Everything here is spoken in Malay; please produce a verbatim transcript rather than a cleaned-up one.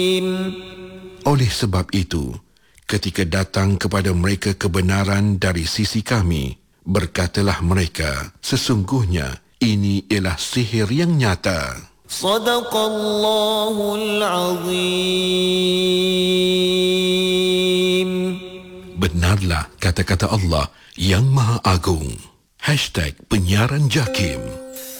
Oleh sebab itu, ketika datang kepada mereka kebenaran dari sisi kami, berkatalah mereka, sesungguhnya ini ialah sihir yang nyata. Sadaqallahul Azim. Benarlah kata-kata Allah yang Maha Agung. Hashtag Penyiaran Jakim.